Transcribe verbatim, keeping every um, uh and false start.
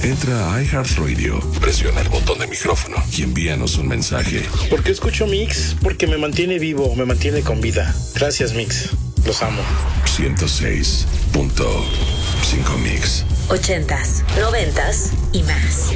Entra a iHeartRadio, presiona el botón de micrófono y envíanos un mensaje. ¿Por qué escucho Mix? Porque me mantiene vivo, me mantiene con vida. Gracias, Mix. Los amo. ciento seis punto cinco Mix. Ochentas, noventas y más.